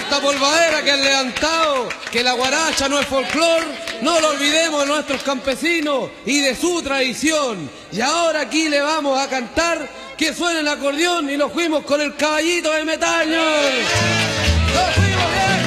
esta polvadera que han levantado, que la guaracha no es folclor, no lo olvidemos de nuestros campesinos y de su tradición. Y ahora aquí le vamos a cantar que suene el acordeón y nos fuimos con el caballito de Metaño. ¡Nos fuimos bien!